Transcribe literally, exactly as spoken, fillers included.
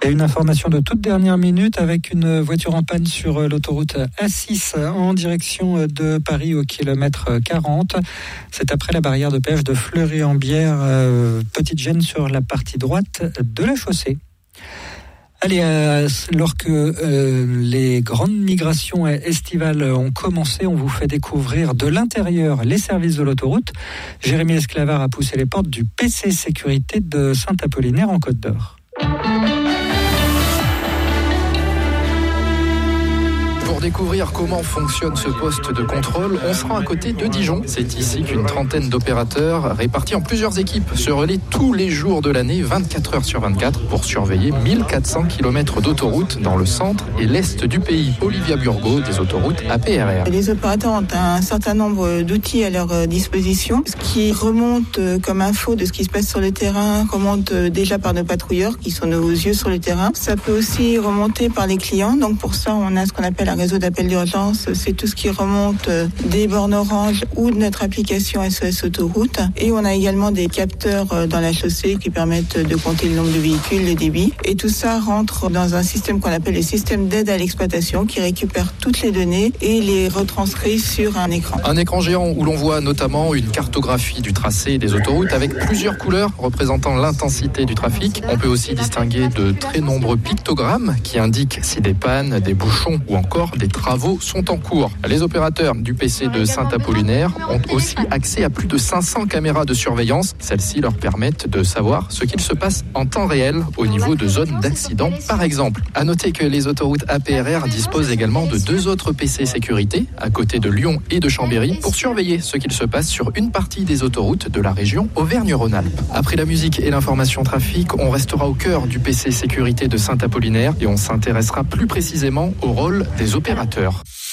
Et une information de toute dernière minute avec une voiture en panne sur l'autoroute A six en direction de Paris au kilomètre quarante. C'est après la barrière de péage de Fleury-en-Bière, euh, petite gêne sur la partie droite de la chaussée. Allez, euh, lorsque euh, les grandes migrations estivales ont commencé, on vous fait découvrir de l'intérieur les services de l'autoroute. Jérémy Esclavard a poussé les portes du P C Sécurité de Saint-Apollinaire en Côte d'Or. Pour découvrir comment fonctionne ce poste de contrôle, on se rend à côté de Dijon. C'est ici qu'une trentaine d'opérateurs répartis en plusieurs équipes se relaient tous les jours de l'année, vingt-quatre heures sur vingt-quatre, pour surveiller mille quatre cents kilomètres d'autoroutes dans le centre et l'est du pays. Olivia Burgot, des autoroutes A P R R. Les opérateurs ont un certain nombre d'outils à leur disposition. Ce qui remonte comme info de ce qui se passe sur le terrain remonte déjà par nos patrouilleurs qui sont nos yeux sur le terrain. Ça peut aussi remonter par les clients. Donc pour ça, on a ce qu'on appelle un réseau d'appel d'urgence. C'est tout ce qui remonte des bornes Orange ou de notre application S O S Autoroute. Et on a également des capteurs dans la chaussée qui permettent de compter le nombre de véhicules, le débit. Et tout ça rentre dans un système qu'on appelle le système d'aide à l'exploitation qui récupère toutes les données et les retranscrit sur un écran. Un écran géant où l'on voit notamment une cartographie du tracé des autoroutes avec plusieurs couleurs représentant l'intensité du trafic. On peut aussi distinguer de très nombreux pictogrammes qui indiquent si des pannes, des bouchons ou encore des travaux sont en cours. Les opérateurs du P C de Saint-Apollinaire ont aussi accès à plus de cinq cents caméras de surveillance. Celles-ci leur permettent de savoir ce qu'il se passe en temps réel au niveau de zones d'accident, par exemple. À noter que les autoroutes A P R R disposent également de deux autres P C sécurité, à côté de Lyon et de Chambéry, pour surveiller ce qu'il se passe sur une partie des autoroutes de la région Auvergne-Rhône-Alpes. Après la musique et l'information trafic, on restera au cœur du P C sécurité de Saint-Apollinaire et on s'intéressera plus précisément au rôle des opérateurs.